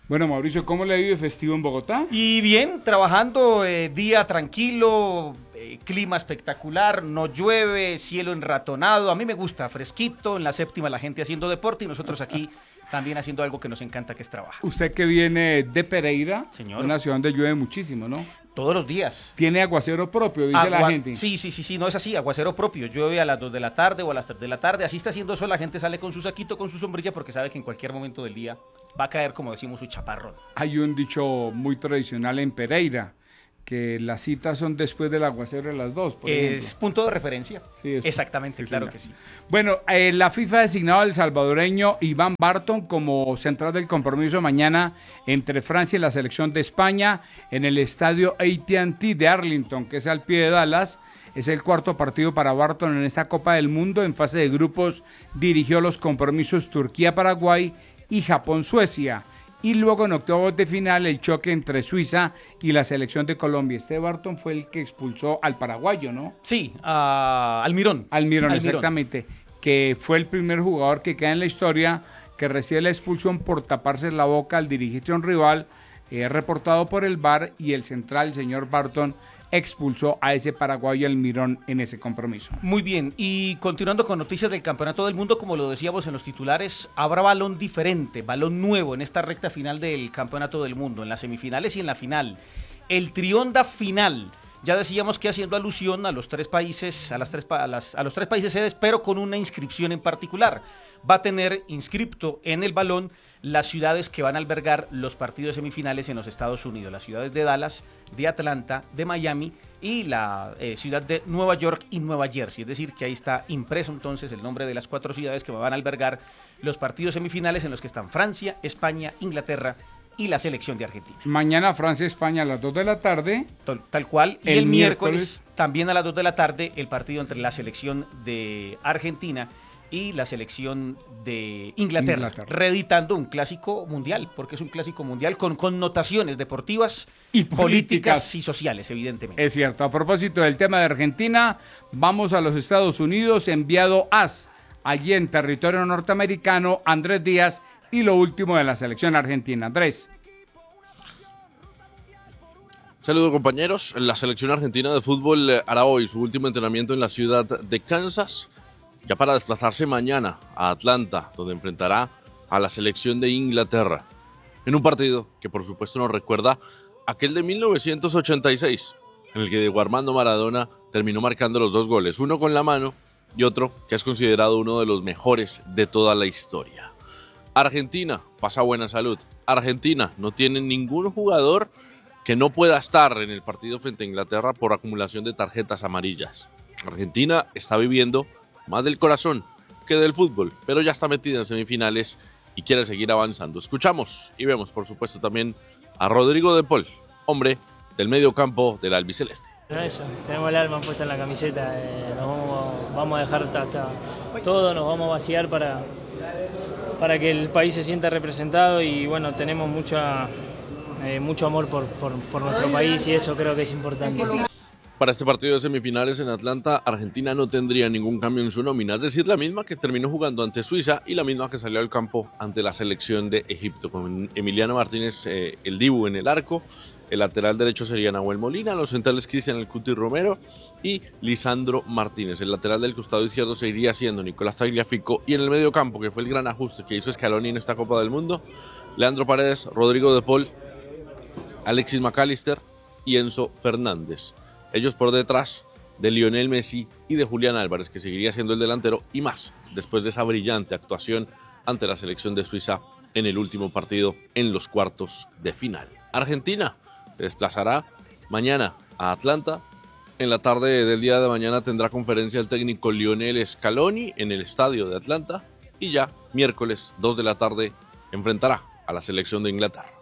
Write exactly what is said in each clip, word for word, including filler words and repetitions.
Bueno, Mauricio, ¿cómo le ha ido de festivo en Bogotá? Y bien, trabajando, eh, día tranquilo, eh, clima espectacular, no llueve, cielo enratonado. A mí me gusta, fresquito, en la séptima la gente haciendo deporte y nosotros aquí también haciendo algo que nos encanta, que es trabajar. Usted que viene de Pereira, Señor. una ciudad donde llueve muchísimo, ¿no? Todos los días. Tiene aguacero propio, dice Agua- la gente. Sí, sí, sí, sí, no es así, aguacero propio. Llueve a las dos de la tarde o a las tres de la tarde. Así está haciendo eso, la gente sale con su saquito, con su sombrilla, porque sabe que en cualquier momento del día va a caer, como decimos, su chaparrón. Hay un dicho muy tradicional en Pereira, que las citas son después del aguacero de las dos, por Es ejemplo. punto de referencia. Sí, es- Exactamente, sí, claro señor. que sí. Bueno, eh, la FIFA ha designado al salvadoreño Iván Barton como central del compromiso mañana entre Francia y la selección de España en el estadio A T and T de Arlington, que es al pie de Dallas. Es el cuarto partido para Barton en esta Copa del Mundo. En fase de grupos dirigió los compromisos Turquía-Paraguay y Japón-Suecia. Y luego en octavos de final el choque entre Suiza y la selección de Colombia. Este Barton fue el que expulsó al paraguayo, ¿no? Sí, a Almirón. Almirón, Almirón. exactamente, que fue el primer jugador que queda en la historia que recibe la expulsión por taparse la boca al dirigirse a un rival, eh, reportado por el V A R, y el central, el señor Barton, expulsó a ese paraguayo Almirón en ese compromiso. Muy bien, y continuando con noticias del Campeonato del Mundo, como lo decíamos en los titulares, habrá balón diferente, balón nuevo en esta recta final del Campeonato del Mundo, en las semifinales y en la final. El Trionda final, ya decíamos que haciendo alusión a los tres países, a, las tres, pa- a, las, a los tres países sedes, pero con una inscripción en particular. Va a tener inscripto en el balón las ciudades que van a albergar los partidos semifinales en los Estados Unidos, las ciudades de Dallas, de Atlanta, de Miami y la eh, ciudad de Nueva York y Nueva Jersey. Es decir, que ahí está impreso entonces el nombre de las cuatro ciudades que van a albergar los partidos semifinales en los que están Francia, España, Inglaterra y la selección de Argentina. Mañana Francia-España a las dos de la tarde. Tal, tal cual. Y El el, miércoles, miércoles, también a las dos de la tarde, el partido entre la selección de Argentina y la selección de Inglaterra, Inglaterra. reeditando un clásico mundial, porque es un clásico mundial con connotaciones deportivas, Y políticas, políticas. y sociales, evidentemente. Es cierto. A propósito del tema de Argentina, vamos a los Estados Unidos. Enviado A S allí en territorio norteamericano, Andrés Díaz, y lo último de la selección argentina. Andrés. Saludos, compañeros. La selección argentina de fútbol eh, hará hoy su último entrenamiento en la ciudad de Kansas, ya para desplazarse mañana a Atlanta, donde enfrentará a la selección de Inglaterra, en un partido que por supuesto nos recuerda aquel de mil novecientos ochenta y seis, en el que Diego Armando Maradona terminó marcando los dos goles, uno con la mano y otro que es considerado uno de los mejores de toda la historia. Argentina pasa buena salud. Argentina no tiene ningún jugador que no pueda estar en el partido frente a Inglaterra por acumulación de tarjetas amarillas. Argentina está viviendo más del corazón que del fútbol, pero ya está metida en semifinales y quiere seguir avanzando. Escuchamos y vemos, por supuesto, también a Rodrigo de Paul, hombre del medio campo del albiceleste. No, eso, tenemos el alma puesta en la camiseta, eh, nos vamos, vamos a dejar hasta, hasta todo, nos vamos a vaciar para, para que el país se sienta representado y bueno, tenemos mucha, eh, mucho amor por, por, por nuestro país y eso creo que es importante. Para este partido de semifinales en Atlanta, Argentina no tendría ningún cambio en su nómina, es decir, la misma que terminó jugando ante Suiza y la misma que salió al campo ante la selección de Egipto, con Emiliano Martínez, eh, el Dibu en el arco. El lateral derecho sería Nahuel Molina, los centrales Cristian El Cuti Romero y Lisandro Martínez. El lateral del costado izquierdo seguiría siendo Nicolás Tagliafico, y en el medio campo, que fue el gran ajuste que hizo Scaloni en esta Copa del Mundo, Leandro Paredes, Rodrigo de Paul, Alexis McAllister y Enzo Fernández. Ellos por detrás de Lionel Messi y de Julián Álvarez, que seguiría siendo el delantero, y más después de esa brillante actuación ante la selección de Suiza en el último partido en los cuartos de final. Argentina se desplazará mañana a Atlanta. En la tarde del día de mañana tendrá conferencia el técnico Lionel Scaloni en el estadio de Atlanta, y ya miércoles dos de la tarde enfrentará a la selección de Inglaterra.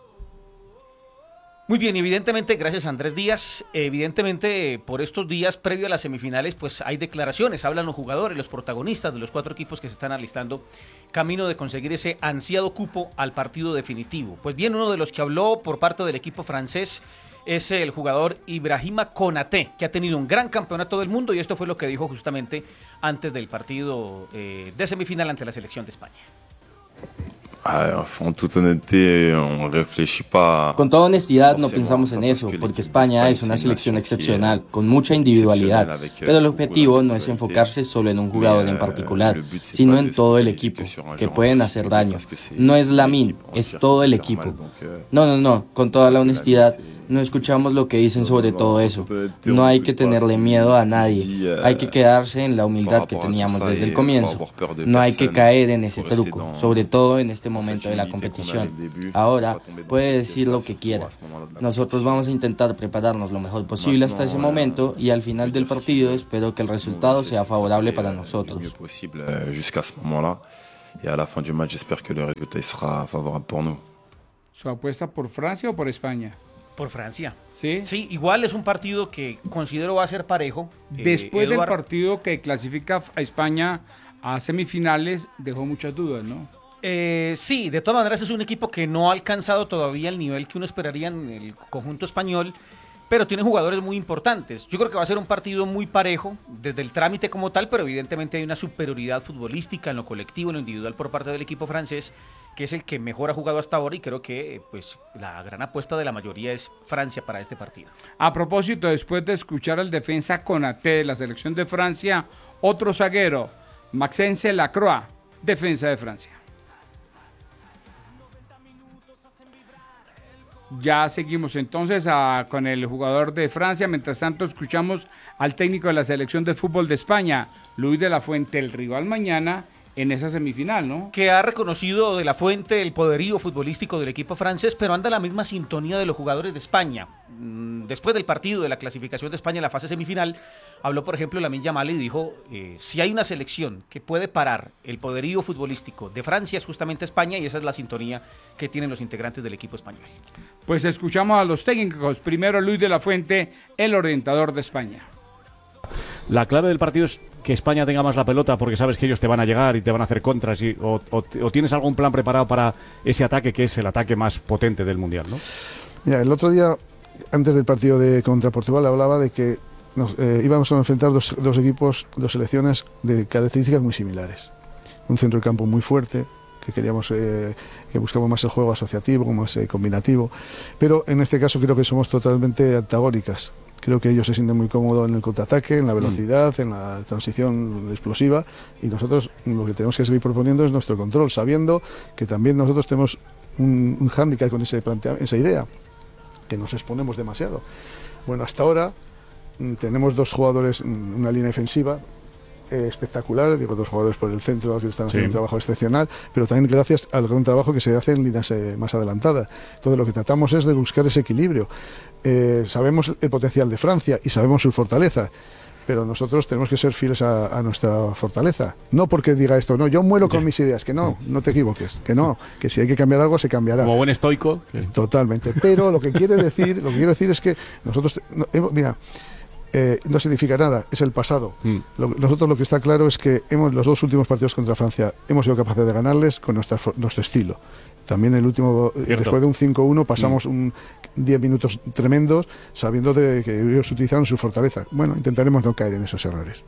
Muy bien, evidentemente, gracias a Andrés Díaz, evidentemente por estos días previo a las semifinales, pues hay declaraciones, hablan los jugadores, los protagonistas de los cuatro equipos que se están alistando, camino de conseguir ese ansiado cupo al partido definitivo. Pues bien, uno de los que habló por parte del equipo francés es el jugador Ibrahima Konaté, que ha tenido un gran campeonato del mundo, y esto fue lo que dijo justamente antes del partido eh, de semifinal ante la selección de España. Con toda honestidad no pensamos en eso, porque España es una selección excepcional, con mucha individualidad, pero el objetivo no es enfocarse solo en un jugador en particular, sino en todo el equipo, que pueden hacer daño. No es Lamine, es todo el equipo. No, no, no, con toda la honestidad, no escuchamos lo que dicen sobre todo eso. No hay que tenerle miedo a nadie. Hay que quedarse en la humildad que teníamos desde el comienzo. No hay que caer en ese truco, sobre todo en este momento de la competición. Ahora puede decir lo que quiera. Nosotros vamos a intentar prepararnos lo mejor posible hasta ese momento y al final del partido espero que el resultado sea favorable para nosotros. ¿Su apuesta por Francia o por España? Por Francia. ¿Sí? Sí, igual es un partido que considero va a ser parejo. Después eh, del partido que clasifica a España a semifinales, dejó muchas dudas, ¿no? Eh, sí, de todas maneras es un equipo que no ha alcanzado todavía el nivel que uno esperaría en el conjunto español, pero tiene jugadores muy importantes. Yo creo que va a ser un partido muy parejo desde el trámite como tal, pero evidentemente hay una superioridad futbolística en lo colectivo, en lo individual por parte del equipo francés, que es el que mejor ha jugado hasta ahora y creo que pues la gran apuesta de la mayoría es Francia para este partido. A propósito, después de escuchar al defensa Konaté de la selección de Francia, otro zaguero, Maxence Lacroix, defensa de Francia. Ya seguimos entonces a, con el jugador de Francia. Mientras tanto escuchamos al técnico de la selección de fútbol de España, Luis de la Fuente, el rival mañana en esa semifinal, ¿no? Que ha reconocido de la Fuente el poderío futbolístico del equipo francés, pero anda la misma sintonía de los jugadores de España. Después del partido de la clasificación de España en la fase semifinal, habló por ejemplo Lamine Yamal y dijo, eh, si hay una selección que puede parar el poderío futbolístico de Francia es justamente España, y esa es la sintonía que tienen los integrantes del equipo español. Pues escuchamos a los técnicos. Primero Luis de la Fuente, el orientador de España. La clave del partido es que España tenga más la pelota porque sabes que ellos te van a llegar y te van a hacer contras y, o, o, o tienes algún plan preparado para ese ataque que es el ataque más potente del Mundial, ¿no? Mira, el otro día, antes del partido de contra Portugal, hablaba de que nos, eh, íbamos a enfrentar dos, dos equipos, dos selecciones de características muy similares. Un centro de campo muy fuerte, que queríamos, eh, que buscamos más el juego asociativo, más eh, combinativo, pero en este caso creo que somos totalmente antagónicas. Creo que ellos se sienten muy cómodos en el contraataque, en la velocidad, mm. en la transición explosiva, y nosotros lo que tenemos que seguir proponiendo es nuestro control, sabiendo que también nosotros tenemos un, un hándicap con ese plantea, esa idea, que nos exponemos demasiado. Bueno, hasta ahora mm, tenemos dos jugadores, mm, una línea defensiva eh, espectacular, digo, dos jugadores por el centro que están haciendo sí. un trabajo excepcional, pero también gracias al gran trabajo que se hace en líneas eh, más adelantadas. Entonces lo que tratamos es de buscar ese equilibrio. Eh, sabemos el potencial de Francia y sabemos su fortaleza, pero nosotros tenemos que ser fieles a, a nuestra fortaleza. No porque diga esto, no, yo muero con mis ideas, que no, no te equivoques, que no, que si hay que cambiar algo se cambiará. Como buen estoico. Totalmente, pero lo que quiere decir, lo que quiero decir es que nosotros, no, hemos, mira, eh, no significa nada, es el pasado. Mm. Lo, nosotros lo que está claro es que hemos, los dos últimos partidos contra Francia hemos sido capaces de ganarles con nuestra, nuestro estilo. También el último, Cierto. después de un cinco uno pasamos mm. un diez minutos tremendos sabiendo de que ellos utilizaron su fortaleza. Bueno, intentaremos no caer en esos errores.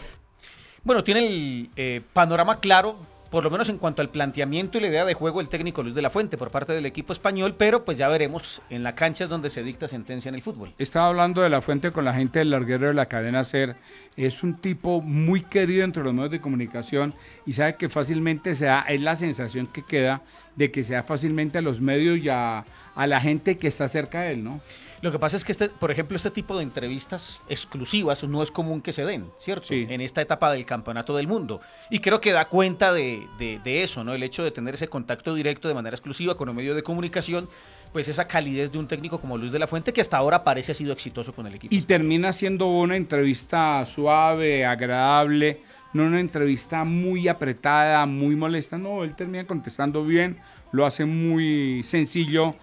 Bueno, tiene el eh, panorama claro, por lo menos en cuanto al planteamiento y la idea de juego el técnico Luis de la Fuente por parte del equipo español, pero pues ya veremos en la cancha es donde se dicta sentencia en el fútbol. Estaba hablando de la Fuente con la gente del larguero de la cadena SER. Es un tipo muy querido entre los medios de comunicación y sabe que fácilmente se da, es la sensación que queda de que se da fácilmente a los medios y a, a la gente que está cerca de él, ¿no? Lo que pasa es que, este, por ejemplo, este tipo de entrevistas exclusivas no es común que se den, ¿cierto? Sí. En esta etapa del Campeonato del Mundo. Y creo que da cuenta de, de, de eso, ¿no? El hecho de tener ese contacto directo de manera exclusiva con un medio de comunicación, pues esa calidez de un técnico como Luis de la Fuente, que hasta ahora parece ha sido exitoso con el equipo. Y termina siendo una entrevista suave, agradable, no una entrevista muy apretada, muy molesta, no, él termina contestando bien, lo hace muy sencillo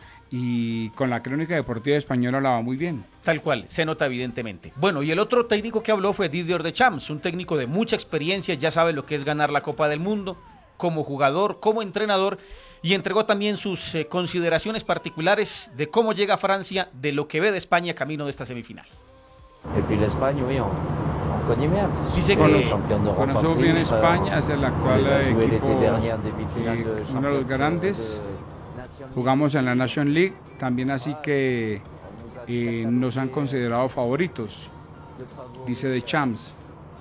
y con la crónica deportiva española la va muy bien. Tal cual, se nota evidentemente. Bueno, y el otro técnico que habló fue Didier Deschamps, un técnico de mucha experiencia, ya sabe lo que es ganar la Copa del Mundo, como jugador, como entrenador, y entregó también sus eh, consideraciones particulares de cómo llega Francia, de lo que ve de España camino de esta semifinal. Et puis l'Espagne, oui, on, Dice Conoce- que Conocemos bien España, es el actual equipo, eh, uno de los grandes. Jugamos en la Nation League, también así que eh, nos han considerado favoritos, dice The Champs,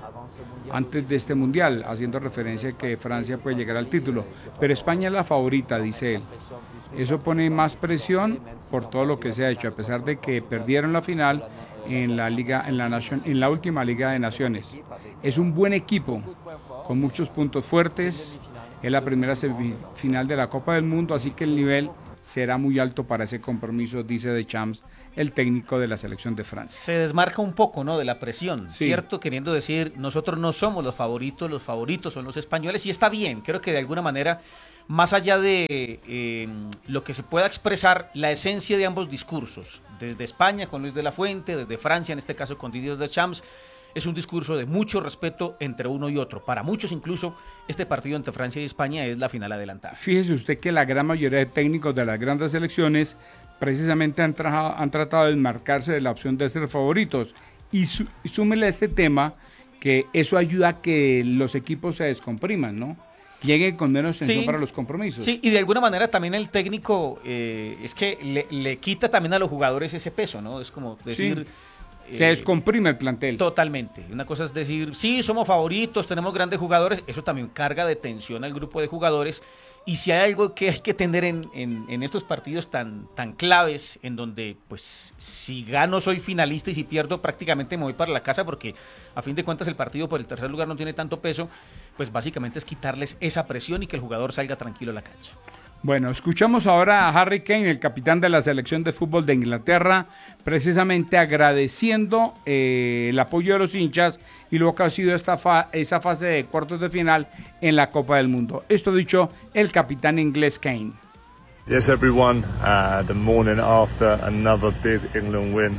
antes de este mundial, haciendo referencia a que Francia puede llegar al título, pero España es la favorita, dice él. Eso pone más presión por todo lo que se ha hecho, a pesar de que perdieron la final en la liga, en la Nation, en la última Liga de Naciones. Es un buen equipo, con muchos puntos fuertes. Es la primera semifinal de la Copa del Mundo, así que el nivel será muy alto para ese compromiso, dice The Champs, el técnico de la selección de Francia. se desmarca un poco, ¿no?, de la presión, Sí. ¿cierto? Queriendo decir, nosotros no somos los favoritos, los favoritos son los españoles, y está bien, creo que de alguna manera, más allá de eh, lo que se pueda expresar, la esencia de ambos discursos, desde España con Luis de la Fuente, desde Francia, en este caso con Didier Deschamps, es un discurso de mucho respeto entre uno y otro. Para muchos incluso, este partido entre Francia y España es la final adelantada. Fíjese usted que la gran mayoría de técnicos de las grandes selecciones precisamente han, trajado, han tratado de desmarcarse de la opción de ser favoritos. Y, su, y súmele a este tema que eso ayuda a que los equipos se descompriman, ¿no? Lleguen con menos tensión Sí. para los compromisos. Sí, y de alguna manera también el técnico eh, es que le, le quita también a los jugadores ese peso, ¿no? Es como decir... Se eh, descomprime el plantel. Totalmente. Una cosa es decir, sí, somos favoritos, tenemos grandes jugadores, eso también carga de tensión al grupo de jugadores. Y si hay algo que hay que tener en, en, en estos partidos tan, tan claves, en donde, pues, si gano soy finalista y si pierdo prácticamente me voy para la casa, porque a fin de cuentas el partido por el tercer lugar no tiene tanto peso, pues básicamente es quitarles esa presión y que el jugador salga tranquilo a la cancha. Bueno, escuchamos ahora a Harry Kane, el capitán de la selección de fútbol de Inglaterra, precisamente agradeciendo eh, el apoyo de los hinchas y lo que ha sido esta fa esa fase de cuartos de final en la Copa del Mundo. Esto dicho el capitán inglés Kane. Yes, everyone. Uh, the morning after another big England win.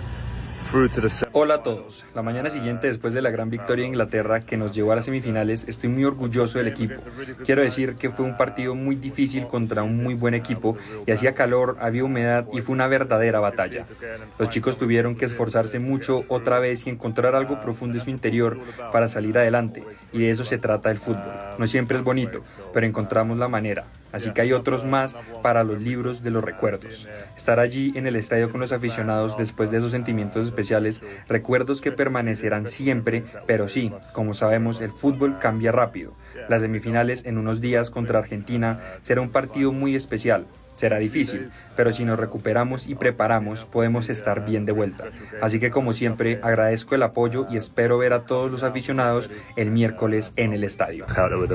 Hola a todos. La mañana siguiente, después de la gran victoria de Inglaterra que nos llevó a las semifinales, estoy muy orgulloso del equipo. Quiero decir que fue un partido muy difícil contra un muy buen equipo y hacía calor, había humedad y fue una verdadera batalla. Los chicos tuvieron que esforzarse mucho otra vez y encontrar algo profundo en su interior para salir adelante, y de eso se trata el fútbol. No siempre es bonito, pero encontramos la manera. Así que hay otros más para los libros de los recuerdos. Estar allí en el estadio con los aficionados después de esos sentimientos especiales, recuerdos que permanecerán siempre, pero sí, como sabemos, el fútbol cambia rápido. Las semifinales en unos días contra Argentina será un partido muy especial. Será difícil, pero si nos recuperamos y preparamos, podemos estar bien de vuelta. Así que, como siempre, agradezco el apoyo y espero ver a todos los aficionados el miércoles en el estadio.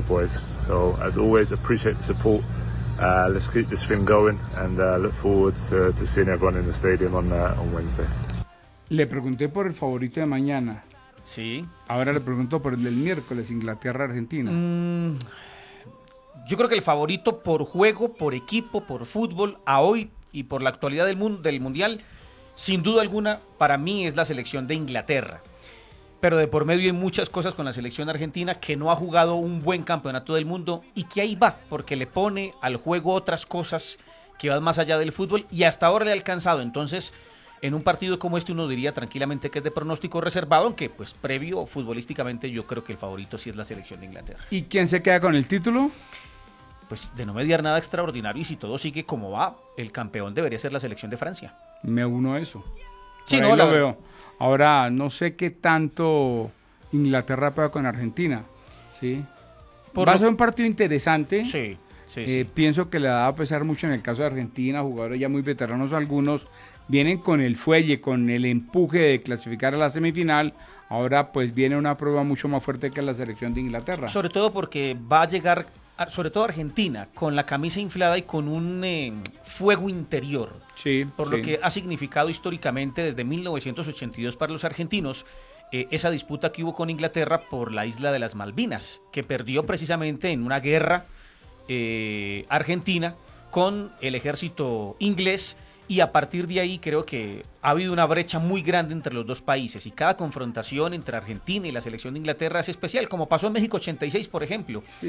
Uh, let's keep this thing going and uh, look forward to, to seeing everyone in the stadium on, uh, on Wednesday. Le pregunté por el favorito de mañana. Sí. Ahora le pregunto por el del miércoles, Inglaterra-Argentina. Mm, yo creo que el favorito por juego, por equipo, por fútbol, a hoy y por la actualidad del, mundo, del Mundial, sin duda alguna, para mí es la selección de Inglaterra. Pero de por medio hay muchas cosas con la selección argentina, que no ha jugado un buen campeonato del mundo y que ahí va, porque le pone al juego otras cosas que van más allá del fútbol y hasta ahora le ha alcanzado. Entonces, en un partido como este uno diría tranquilamente que es de pronóstico reservado, aunque pues previo futbolísticamente yo creo que el favorito sí es la selección de Inglaterra. ¿Y quién se queda con el título? Pues de no mediar nada extraordinario y si todo sigue como va, el campeón debería ser la selección de Francia. Me uno a eso. Sí, Por no, ahí la lo verdad. veo. Ahora, no sé qué tanto Inglaterra pega con Argentina. ¿Sí? Por Va lo- a ser un partido interesante. Sí, sí, Eh, sí. Pienso que le da a pesar mucho en el caso de Argentina, jugadores ya muy veteranos algunos, vienen con el fuelle, con el empuje de clasificar a la semifinal. Ahora pues viene una prueba mucho más fuerte que la selección de Inglaterra. Sobre todo porque va a llegar, a- sobre todo Argentina, con la camisa inflada y con un eh, fuego interior. Sí, Por sí. lo que ha significado históricamente desde mil novecientos ochenta y dos para los argentinos eh, esa disputa que hubo con Inglaterra por la isla de las Malvinas, que perdió precisamente en una guerra eh, argentina con el ejército inglés, y a partir de ahí creo que ha habido una brecha muy grande entre los dos países y cada confrontación entre Argentina y la selección de Inglaterra es especial, como pasó en México ochenta y seis, por ejemplo. Sí.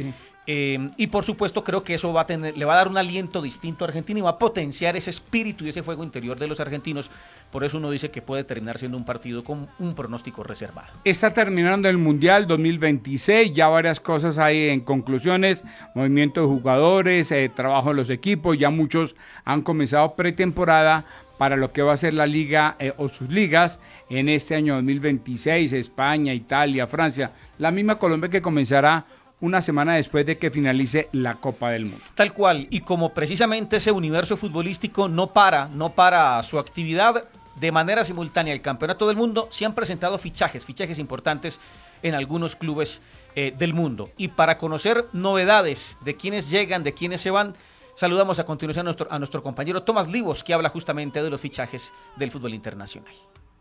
Eh, y por supuesto creo que eso va a tener, le va a dar un aliento distinto a Argentina y va a potenciar ese espíritu y ese fuego interior de los argentinos. Por eso uno dice que puede terminar siendo un partido con un pronóstico reservado. Está terminando el Mundial dos mil veintiséis, ya varias cosas hay en conclusiones, movimiento de jugadores, eh, trabajo de los equipos, ya muchos han comenzado pretemporada para lo que va a ser la liga eh, o sus ligas en este año dos mil veintiséis, España, Italia, Francia, la misma Colombia que comenzará una semana después de que finalice la Copa del Mundo. Tal cual, y como precisamente ese universo futbolístico no para, no para su actividad, de manera simultánea el Campeonato del Mundo, se han presentado fichajes, fichajes importantes en algunos clubes eh, del mundo. Y para conocer novedades de quienes llegan, de quienes se van, saludamos a continuación a nuestro, a nuestro compañero Tomás Livos, que habla justamente de los fichajes del fútbol internacional.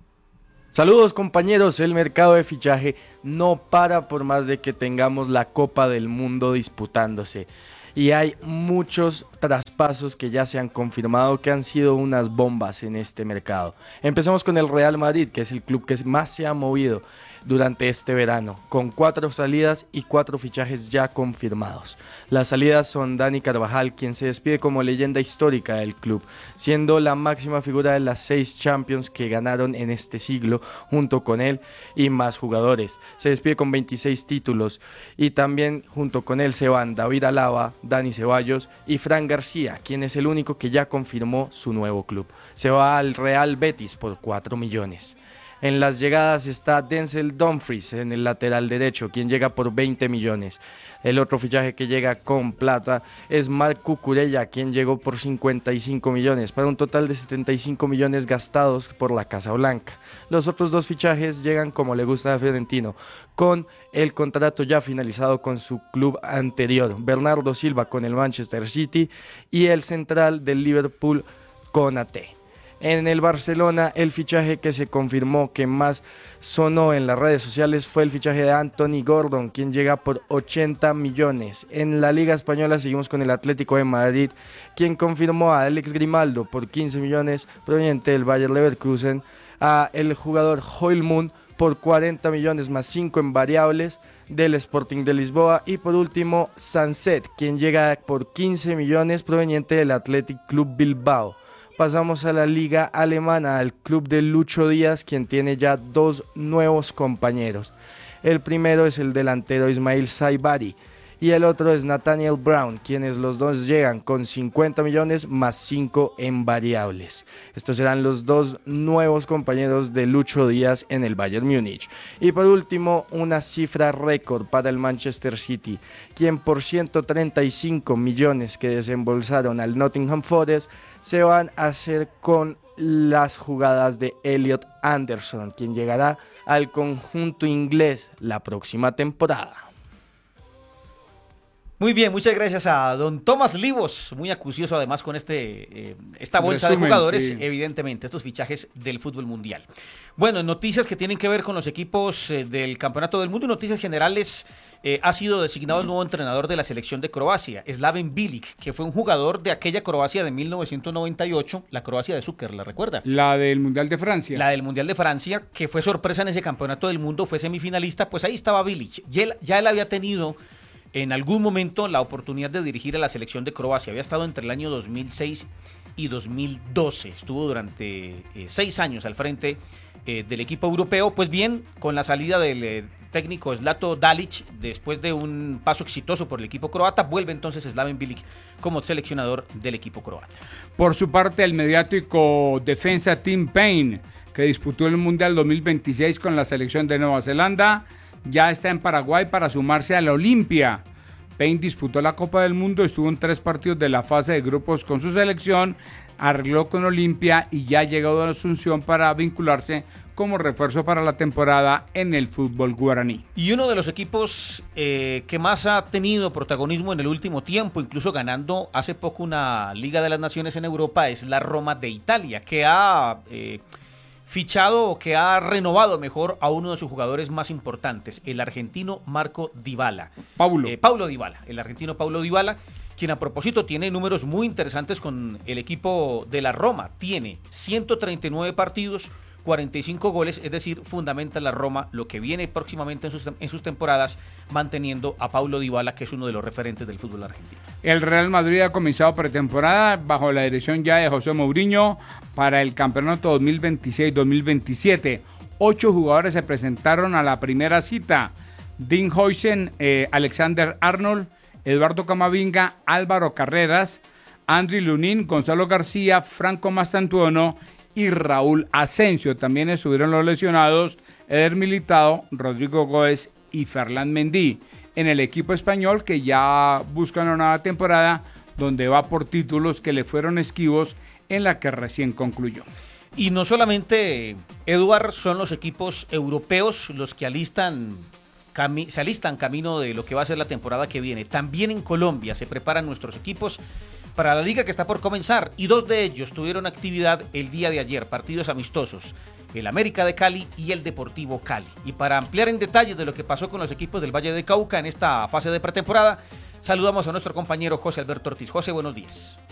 Saludos compañeros, el mercado de fichaje no para por más de que tengamos la Copa del Mundo disputándose. Y hay muchos traspasos que ya se han confirmado que han sido unas bombas en este mercado. Empezamos con el Real Madrid, que es el club que más se ha movido durante este verano, con cuatro salidas y cuatro fichajes ya confirmados. Las salidas son Dani Carvajal, quien se despide como leyenda histórica del club, siendo la máxima figura de las seis Champions que ganaron en este siglo, junto con él y más jugadores. Se despide con veintiséis títulos y también junto con él se van David Alaba, Dani Ceballos y Fran García, quien es el único que ya confirmó su nuevo club. Se va al Real Betis por cuatro millones. En las llegadas está Denzel Dumfries en el lateral derecho, quien llega por veinte millones. El otro fichaje que llega con plata es Marc Cucurella, quien llegó por cincuenta y cinco millones, para un total de setenta y cinco millones gastados por la Casa Blanca. Los otros dos fichajes llegan como le gusta a Fiorentino, con el contrato ya finalizado con su club anterior, Bernardo Silva con el Manchester City y el central del Liverpool, Konaté. En el Barcelona, el fichaje que se confirmó que más sonó en las redes sociales fue el fichaje de Anthony Gordon, quien llega por ochenta millones. En la Liga Española seguimos con el Atlético de Madrid, quien confirmó a Alex Grimaldo por quince millones proveniente del Bayer Leverkusen, a el jugador Højlund por cuarenta millones más cinco en variables del Sporting de Lisboa, y por último Sanset, quien llega por quince millones proveniente del Athletic Club Bilbao. Pasamos a la liga alemana, al club de Lucho Díaz, quien tiene ya dos nuevos compañeros. El primero es el delantero Ismail Saibari y el otro es Nathaniel Brown, quienes los dos llegan con cincuenta millones más cinco en variables. Estos serán los dos nuevos compañeros de Lucho Díaz en el Bayern Múnich. Y por último, una cifra récord para el Manchester City, quien por ciento treinta y cinco millones que desembolsaron al Nottingham Forest se van a hacer con las jugadas de Elliot Anderson, quien llegará al conjunto inglés la próxima temporada. Muy bien, muchas gracias a don Tomás Livos, muy acucioso además con este eh, esta bolsa Resumen, de jugadores, sí. Evidentemente, estos fichajes del fútbol mundial. Bueno, noticias que tienen que ver con los equipos eh, del Campeonato del Mundo y noticias generales. Eh, ha sido designado el nuevo entrenador de la selección de Croacia, Slaven Bilic, que fue un jugador de aquella Croacia de mil novecientos noventa y ocho, la Croacia de Zucker, ¿la recuerda? La del Mundial de Francia. La del Mundial de Francia, que fue sorpresa en ese Campeonato del Mundo, fue semifinalista, pues ahí estaba Bilic. Ya él, ya él había tenido en algún momento la oportunidad de dirigir a la selección de Croacia, había estado entre el año dos mil seis y dos mil doce, estuvo durante eh, seis años al frente eh, del equipo europeo. Pues bien, con la salida del eh, técnico Zlatko Dalic, después de un paso exitoso por el equipo croata, vuelve entonces Slaven Bilic como seleccionador del equipo croata. Por su parte, el mediático defensa Tim Payne, que disputó el Mundial dos mil veintiséis con la selección de Nueva Zelanda, ya está en Paraguay para sumarse a la Olimpia. Payne disputó la Copa del Mundo, estuvo en tres partidos de la fase de grupos con su selección, arregló con Olimpia y ya ha llegado a Asunción para vincularse como refuerzo para la temporada en el fútbol guaraní. Y uno de los equipos eh, que más ha tenido protagonismo en el último tiempo, incluso ganando hace poco una Liga de las Naciones en Europa, es la Roma de Italia, que ha eh, fichado o que ha renovado mejor a uno de sus jugadores más importantes, el argentino Marco Dybala. Paulo. Eh, Paulo Dybala, el argentino Paulo Dybala, quien a propósito tiene números muy interesantes con el equipo de la Roma. Tiene ciento treinta y nueve partidos, cuarenta y cinco goles, es decir, fundamenta la Roma lo que viene próximamente en sus, en sus temporadas, manteniendo a Paulo Dybala, que es uno de los referentes del fútbol argentino. El Real Madrid ha comenzado pretemporada bajo la dirección ya de José Mourinho para el campeonato dos mil veintiséis dos mil veintisiete. Ocho jugadores se presentaron a la primera cita. Dean Huijsen, eh, Alexander Arnold, Eduardo Camavinga, Álvaro Carreras, Andriy Lunin, Gonzalo García, Franco Mastantuono y Raúl Asensio. También estuvieron los lesionados Eder Militao, Rodrigo Goes y Ferland Mendy. En el equipo español, que ya busca una nueva temporada donde va por títulos que le fueron esquivos en la que recién concluyó. Y no solamente, Eduard, son los equipos europeos los que alistan, cami- se alistan camino de lo que va a ser la temporada que viene. También en Colombia se preparan nuestros equipos para la liga que está por comenzar, y dos de ellos tuvieron actividad el día de ayer, partidos amistosos, el América de Cali y el Deportivo Cali. Y para ampliar en detalle de lo que pasó con los equipos del Valle de Cauca en esta fase de pretemporada, saludamos a nuestro compañero José Alberto Ortiz. José, buenos días.